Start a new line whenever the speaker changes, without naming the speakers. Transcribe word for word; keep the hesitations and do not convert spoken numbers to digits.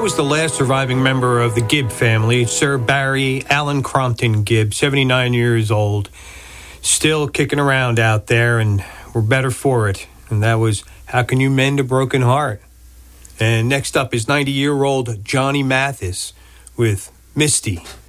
That was the last surviving member of the Gibb family, Sir Barry Allen Crompton Gibb, seventy-nine years old, still kicking around out there, and we're better for it. And that was How Can You Mend a Broken Heart? And next up is ninety-year-old Johnny Mathis with Misty.